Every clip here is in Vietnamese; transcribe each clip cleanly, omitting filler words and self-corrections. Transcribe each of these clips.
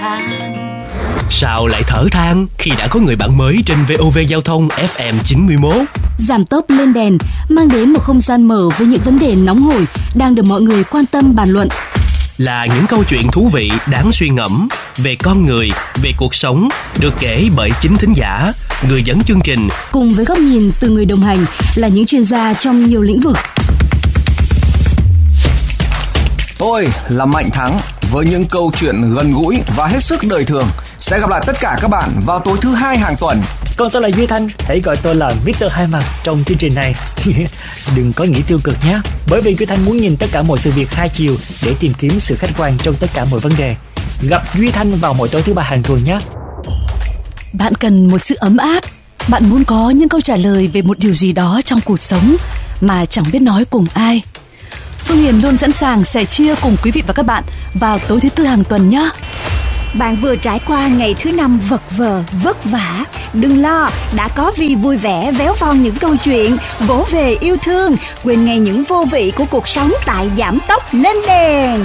than. Sao lại thở than khi đã có người bạn mới trên VOV Giao thông FM 91? Giảm tốc lên đèn mang đến một không gian mở với những vấn đề nóng hổi đang được mọi người quan tâm bàn luận. Là những câu chuyện thú vị đáng suy ngẫm về con người, về cuộc sống, được kể bởi chính thính giả, người dẫn chương trình, cùng với góc nhìn từ người đồng hành là những chuyên gia trong nhiều lĩnh vực. Tôi là Mạnh Thắng với những câu chuyện gần gũi và hết sức đời thường. Sẽ gặp lại tất cả các bạn vào tối thứ 2 hàng tuần. Còn tôi là Duy Thanh, hãy gọi tôi là Mr. Hai Mặt trong chương trình này. Đừng có nghĩ tiêu cực nhé, bởi vì Duy Thanh muốn nhìn tất cả mọi sự việc hai chiều để tìm kiếm sự khách quan trong tất cả mọi vấn đề. Gặp Duy Thanh vào mỗi tối thứ 3 hàng tuần nhé. Bạn cần một sự ấm áp, bạn muốn có những câu trả lời về một điều gì đó trong cuộc sống mà chẳng biết nói cùng ai. Phương Hiền luôn sẵn sàng sẻ chia cùng quý vị và các bạn vào tối thứ 4 hàng tuần nhé. Bạn vừa trải qua ngày thứ 5 vật vờ, vất vả. Đừng lo, đã có Vi vui vẻ véo von những câu chuyện, vỗ về yêu thương, quên ngay những vô vị của cuộc sống tại Giảm tốc lên đèn.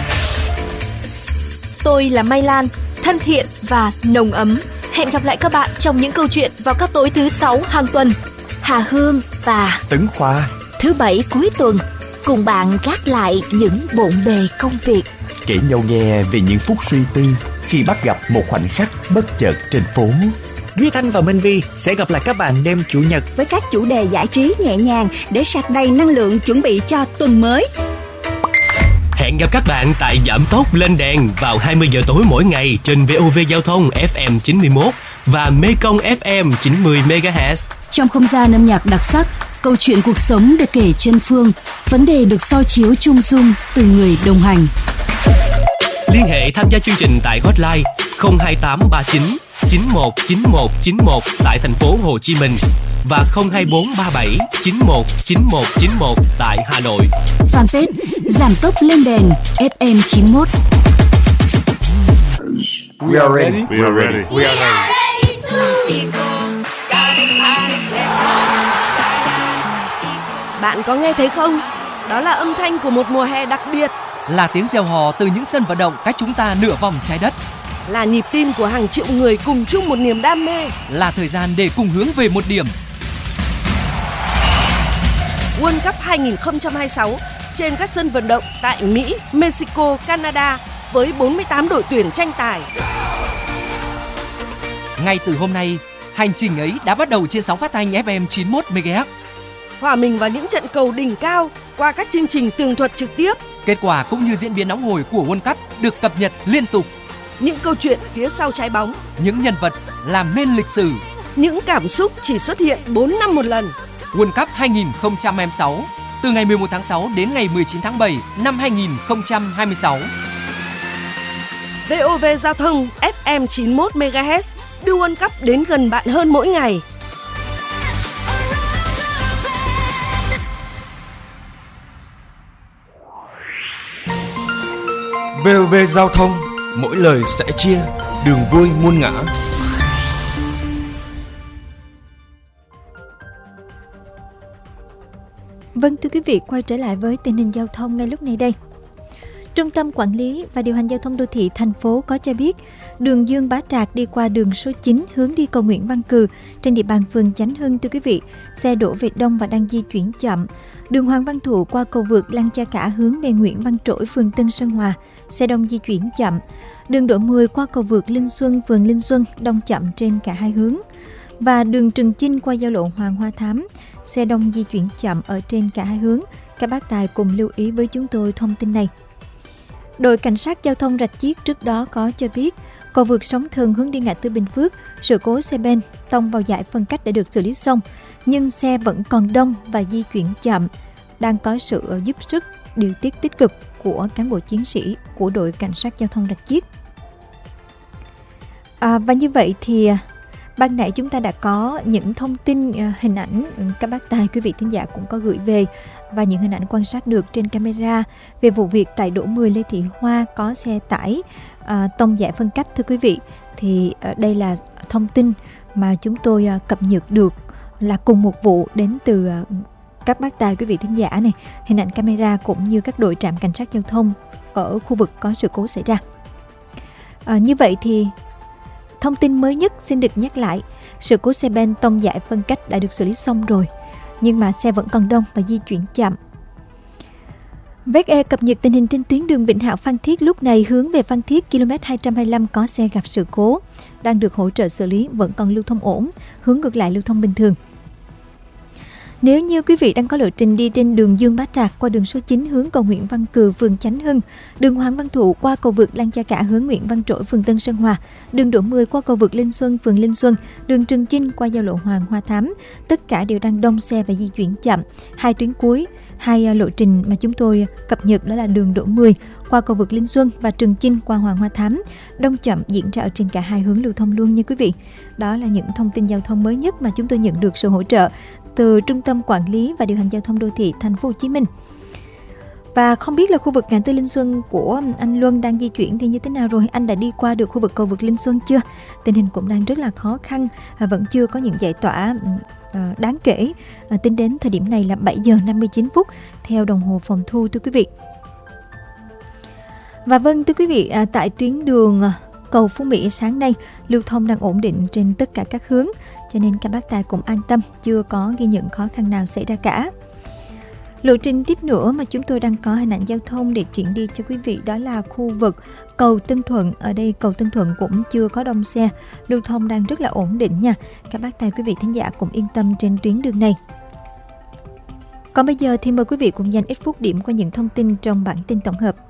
Tôi là Mai Lan, thân thiện và nồng ấm. Hẹn gặp lại các bạn trong những câu chuyện vào các tối thứ 6 hàng tuần. Hà Hương và Tấn Khoa, thứ 7 cuối tuần, cùng bạn gác lại những bộn bề công việc, kể nhau nghe về những phút suy tư khi bắt gặp một khoảnh khắc bất chợt trên phố. Duy Thanh và Minh Vi sẽ gặp lại các bạn đêm Chủ nhật với các chủ đề giải trí nhẹ nhàng để sạc đầy năng lượng chuẩn bị cho tuần mới. Hẹn gặp các bạn tại Giảm tốc lên đèn vào 20 giờ tối mỗi ngày trên VOV Giao thông FM 91 và Mekong FM 90 MHz. Trong không gian âm nhạc đặc sắc, câu chuyện cuộc sống được kể chân phương, vấn đề được soi chiếu chung dung từ người đồng hành. Liên hệ tham gia chương trình tại hotline 02839 919191 tại thành phố Hồ Chí Minh và 02437 919191 tại Hà Nội. Fanpage Giảm tốc lên đèn FM 91. We are ready. We are ready. We are ready. Bạn có nghe thấy không? Đó là âm thanh của một mùa hè đặc biệt. Là tiếng reo hò từ những sân vận động cách chúng ta nửa vòng trái đất. Là nhịp tim của hàng triệu người cùng chung một niềm đam mê. Là thời gian để cùng hướng về một điểm. World Cup 2026 trên các sân vận động tại Mỹ, Mexico, Canada với 48 đội tuyển tranh tài. Ngay từ hôm nay, hành trình ấy đã bắt đầu trên sóng phát thanh FM 91 MHz. Hòa mình vào những trận cầu đỉnh cao qua các chương trình tường thuật trực tiếp. Kết quả cũng như diễn biến nóng hổi của World Cup được cập nhật liên tục. Những câu chuyện phía sau trái bóng, những nhân vật làm nên lịch sử, những cảm xúc chỉ xuất hiện 4 năm một lần. World Cup 2026 từ ngày 11 tháng 6 đến ngày 19 tháng 7 năm 2026. VOV Giao thông FM 91 MHz đưa World Cup đến gần bạn hơn mỗi ngày. VOV Giao thông, mỗi lời sẽ chia, đường vui muôn ngã. Vâng, thưa quý vị, quay trở lại với tình hình giao thông ngay lúc này đây. Trung tâm Quản lý và Điều hành Giao thông Đô thị thành phố có cho biết, đường Dương Bá Trạc đi qua đường số 9 hướng đi cầu Nguyễn Văn Cừ trên địa bàn phường Chánh Hưng, thưa quý vị, xe đổ về đông và đang di chuyển chậm. Đường Hoàng Văn Thụ qua cầu vượt Lăng Cha Cả hướng về Nguyễn Văn Trỗi, phường Tân Sơn Hòa, xe đông di chuyển chậm. Đường Đỗ Mười qua cầu vượt Linh Xuân, phường Linh Xuân, đông chậm trên cả hai hướng. Và đường Trần Chinh qua giao lộ Hoàng Hoa Thám, xe đông di chuyển chậm ở trên cả hai hướng. Các bác tài cùng lưu ý với chúng tôi thông tin này. Đội cảnh sát giao thông Rạch Chiếc trước đó có cho biết, cầu vượt Sóng Thần hướng đi ngã tư Bình Phước, sự cố xe ben tông vào dải phân cách đã được xử lý xong, nhưng xe vẫn còn đông và di chuyển chậm, đang có sự giúp sức điều tiết tích cực của cán bộ chiến sĩ của đội cảnh sát giao thông Rạch Chiếc. Và như vậy thì ban nãy chúng ta đã có những thông tin, hình ảnh các bác tài quý vị thính giả cũng có gửi về, và những hình ảnh quan sát được trên camera về vụ việc tại Đỗ 10 Lê Thị Hoa có xe tải tông dải phân cách, thưa quý vị. Thì đây là thông tin mà chúng tôi cập nhật được, là cùng một vụ đến từ các bác tài quý vị thính giả này, hình ảnh camera cũng như các đội trạm cảnh sát giao thông ở khu vực có sự cố xảy ra. Như vậy thì thông tin mới nhất xin được nhắc lại, sự cố xe ben tông giải phân cách đã được xử lý xong rồi, nhưng mà xe vẫn còn đông và di chuyển chậm. VE cập nhật tình hình trên tuyến đường Vĩnh Hảo Phan Thiết, lúc này hướng về Phan Thiết km 225 có xe gặp sự cố, đang được hỗ trợ xử lý, vẫn còn lưu thông ổn, hướng ngược lại lưu thông bình thường. Nếu như quý vị đang có lộ trình đi trên đường Dương Bá Trạc qua đường số 9 hướng cầu Nguyễn Văn Cừ, phường Chánh Hưng, đường Hoàng Văn Thụ qua cầu vượt Lan Cha Cả hướng Nguyễn Văn Trỗi, phường Tân Sơn Hòa, đường Đỗ Mười qua cầu vượt Linh Xuân, phường Linh Xuân, đường Trường Chinh qua giao lộ Hoàng Hoa Thám, tất cả đều đang đông xe và di chuyển chậm. Hai tuyến cuối, hai lộ trình mà chúng tôi cập nhật đó là đường Đỗ Mười qua cầu vượt Linh Xuân và Trường Chinh qua Hoàng Hoa Thám, đông chậm diễn ra ở trên cả hai hướng lưu thông luôn nha quý vị. Đó là những thông tin giao thông mới nhất mà chúng tôi nhận được sự hỗ trợ từ Trung tâm Quản lý và Điều hành Giao thông Đô thị Thành phố Hồ Chí Minh. Và không biết là khu vực ngã tư Linh Xuân của anh Luân đang di chuyển thì như thế nào rồi? Anh đã đi qua được khu vực cầu vượt Linh Xuân chưa? Tình hình cũng đang rất là khó khăn, vẫn chưa có những giải tỏa đáng kể. Tính đến thời điểm này là 7 giờ 59 phút theo đồng hồ phòng thu, thưa quý vị. Và vâng, thưa quý vị, tại tuyến đường cầu Phú Mỹ sáng nay lưu thông đang ổn định trên tất cả các hướng, cho nên các bác tài cũng an tâm, chưa có ghi nhận khó khăn nào xảy ra cả. Lộ trình tiếp nữa mà chúng tôi đang có hình ảnh giao thông để chuyển đi cho quý vị đó là khu vực cầu Tân Thuận. Ở đây cầu Tân Thuận cũng chưa có đông xe, lưu thông đang rất là ổn định nha. Các bác tài quý vị thính giả cũng yên tâm trên tuyến đường này. Còn bây giờ thì mời quý vị cùng dành ít phút điểm qua những thông tin trong bản tin tổng hợp.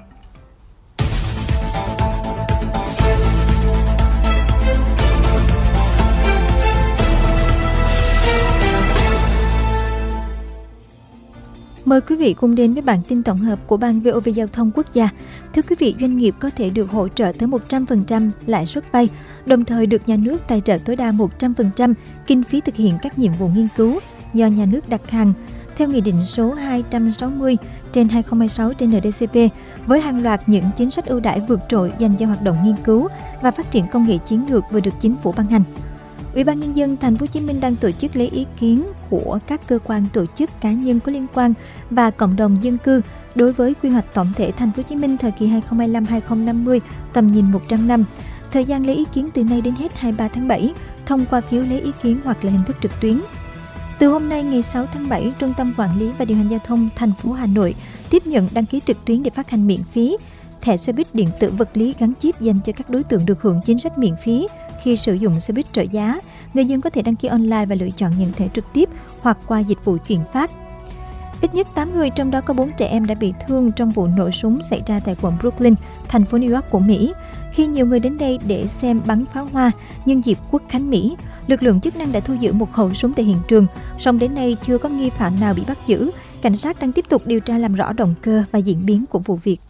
Mời quý vị cùng đến với bản tin tổng hợp của Ban VOV Giao thông Quốc gia. Thưa quý vị, doanh nghiệp có thể được hỗ trợ tới 100% lãi suất vay, đồng thời được nhà nước tài trợ tối đa 100% kinh phí thực hiện các nhiệm vụ nghiên cứu do nhà nước đặt hàng, theo Nghị định số 260/2026 trên NDCP, với hàng loạt những chính sách ưu đãi vượt trội dành cho hoạt động nghiên cứu và phát triển công nghệ chiến lược vừa được chính phủ ban hành. Ủy ban Nhân dân Thành phố Hồ Chí Minh đang tổ chức lấy ý kiến của các cơ quan, tổ chức, cá nhân có liên quan và cộng đồng dân cư đối với quy hoạch tổng thể Thành phố Hồ Chí Minh thời kỳ 2025-2050, tầm nhìn 100 năm. Thời gian lấy ý kiến từ nay đến hết 23 tháng 7, thông qua phiếu lấy ý kiến hoặc là hình thức trực tuyến. Từ hôm nay ngày 6 tháng 7, Trung tâm Quản lý và Điều hành Giao thông thành phố Hà Nội tiếp nhận đăng ký trực tuyến để phát hành miễn phí thẻ xe buýt điện tử vật lý gắn chip dành cho các đối tượng được hưởng chính sách miễn phí khi sử dụng xe buýt trợ giá. Người dân có thể đăng ký online và lựa chọn nhận thẻ trực tiếp hoặc qua dịch vụ chuyển phát. Ít nhất 8 người, trong đó có 4 trẻ em đã bị thương trong vụ nổ súng xảy ra tại quận Brooklyn, thành phố New York của Mỹ. Khi nhiều người đến đây để xem bắn pháo hoa nhân dịp Quốc khánh Mỹ, lực lượng chức năng đã thu giữ một khẩu súng tại hiện trường. Song đến nay chưa có nghi phạm nào bị bắt giữ. Cảnh sát đang tiếp tục điều tra làm rõ động cơ và diễn biến của vụ việc.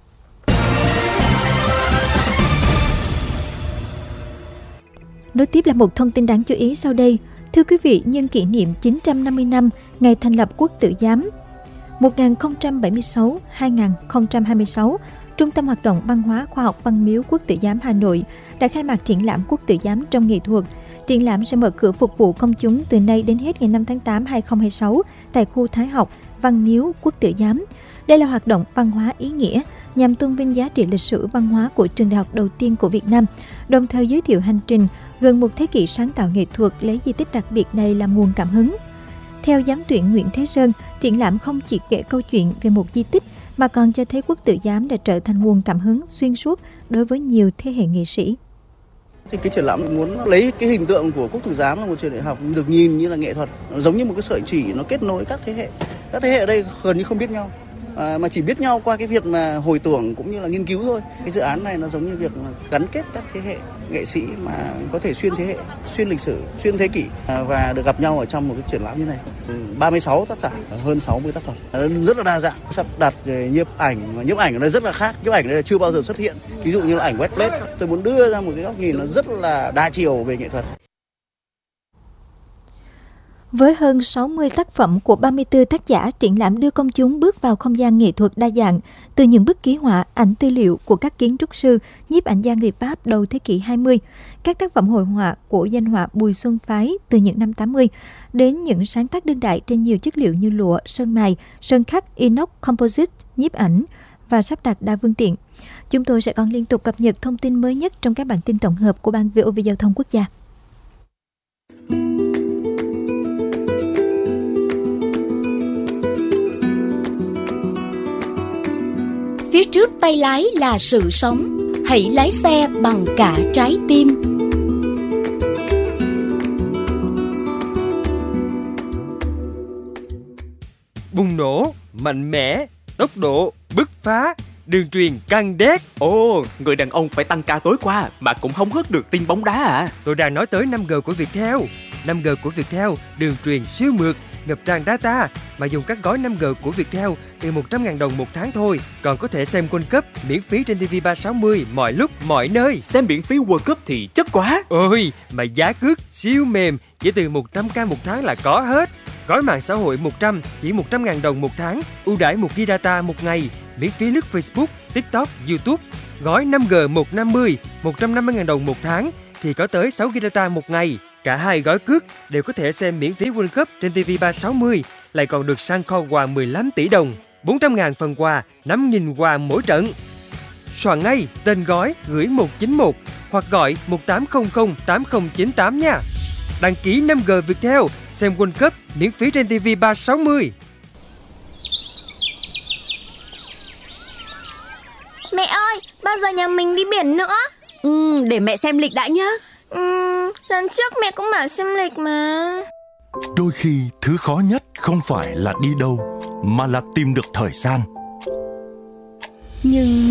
Nối tiếp là một thông tin đáng chú ý sau đây. Thưa quý vị, nhân kỷ niệm 950 năm ngày thành lập Quốc Tử Giám 1076-2026, Trung tâm Hoạt động Văn hóa Khoa học Văn miếu Quốc Tử Giám Hà Nội đã khai mạc triển lãm Quốc Tử Giám trong nghệ thuật. Triển lãm sẽ mở cửa phục vụ công chúng từ nay đến hết ngày 5 tháng 8 2026 tại khu Thái học Văn miếu Quốc Tử Giám. Đây là hoạt động văn hóa ý nghĩa nhằm tôn vinh giá trị lịch sử văn hóa của trường đại học đầu tiên của Việt Nam, đồng thời giới thiệu hành trình gần một thế kỷ sáng tạo nghệ thuật lấy di tích đặc biệt này làm nguồn cảm hứng. Theo giám tuyển Nguyễn Thế Sơn, triển lãm không chỉ kể câu chuyện về một di tích mà còn cho thấy Quốc Tử Giám đã trở thành nguồn cảm hứng xuyên suốt đối với nhiều thế hệ nghệ sĩ. Thì cái triển lãm muốn lấy cái hình tượng của Quốc Tử Giám là một trường đại học được nhìn như là nghệ thuật, giống như một cái sợi chỉ nó kết nối các thế hệ. Các thế hệ ở đây gần như không biết nhau, mà chỉ biết nhau qua cái việc mà hồi tưởng cũng như là nghiên cứu thôi. Cái dự án này nó giống như việc gắn kết các thế hệ nghệ sĩ mà có thể xuyên thế hệ, xuyên lịch sử, xuyên thế kỷ và được gặp nhau ở trong một cái triển lãm như này. 36 tác giả, hơn 60 tác phẩm, rất là đa dạng, sắp đặt nhiếp ảnh ở đây rất là khác, nhiếp ảnh ở đây chưa bao giờ xuất hiện. Ví dụ như là ảnh wet plate, tôi muốn đưa ra một cái góc nhìn nó rất là đa chiều về nghệ thuật. Với hơn 60 tác phẩm của 34 tác giả, triển lãm đưa công chúng bước vào không gian nghệ thuật đa dạng, từ những bức ký họa, ảnh tư liệu của các kiến trúc sư, nhiếp ảnh gia người Pháp đầu thế kỷ 20, các tác phẩm hội họa của danh họa Bùi Xuân Phái từ những năm 80, đến những sáng tác đương đại trên nhiều chất liệu như lụa, sơn mài, sơn khắc, inox, composite, nhiếp ảnh và sắp đặt đa phương tiện. Chúng tôi sẽ còn liên tục cập nhật thông tin mới nhất trong các bản tin tổng hợp của Ban VOV Giao thông Quốc gia. Phía trước tay lái là sự sống, hãy lái xe bằng cả trái tim. Bùng nổ, mạnh mẽ, tốc độ, bứt phá, đường truyền căng đét. Ồ, người đàn ông phải tăng ca tối qua mà cũng không hớt được tin bóng đá à? Tôi đang nói tới 5G của Viettel. 5G của Viettel, đường truyền siêu mượt, ngập tràn data, mà dùng các gói 5G của Viettel từ 100.000 đồng một tháng thôi. Còn có thể xem World Cup miễn phí trên TV 360 mọi lúc, mọi nơi. Xem miễn phí World Cup thì chất quá. Ôi, mà giá cước siêu mềm, chỉ từ 100k một tháng là có hết. Gói mạng xã hội 100 chỉ 100.000 đồng một tháng, ưu đãi 1GB data một ngày, miễn phí lướt Facebook, TikTok, YouTube. Gói 5G 150, 150.000 đồng một tháng thì có tới 6GB data một ngày. Cả hai gói cước đều có thể xem miễn phí World Cup trên TV 360, lại còn được sang kho quà 15 tỷ đồng, 400.000 phần quà, 5.000 quà mỗi trận. Soạn ngay tên gói gửi 191 hoặc gọi 1800 8098 nha. Đăng ký 5G Viettel, xem World Cup miễn phí trên TV 360. Mẹ ơi, bao giờ nhà mình đi biển nữa? Để mẹ xem lịch đã nhá. Lần trước mẹ cũng bảo xem lịch mà. Đôi khi thứ khó nhất không phải là đi đâu, mà là tìm được thời gian. Nhưng